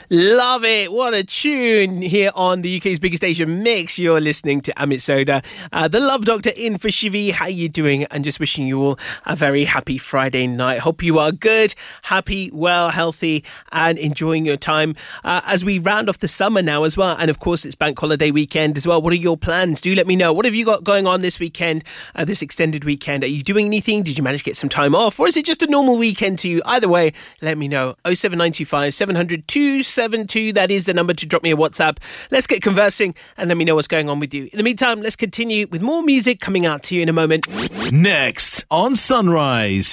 Love it. What a tune here on the UK's biggest station Mix. You're listening to Amit Soda, the Love Doctor in for Shivi. How you doing? And just wishing you all a very happy Friday night. Hope you are good, happy, well, healthy and enjoying your time as we round off the summer now as well. And of course, it's bank holiday weekend as well. What are your plans? Do let me know. What have you got going on this weekend, this extended weekend? Are you doing anything? Did you manage to get some time off? Or is it just a normal weekend to you? Either way, let me know. 07925 700 272. That is the number to drop me a WhatsApp. Let's get conversing and let me know what's going on with you. In the meantime, let's continue with more music coming out to you in a moment. Next on Sunrise.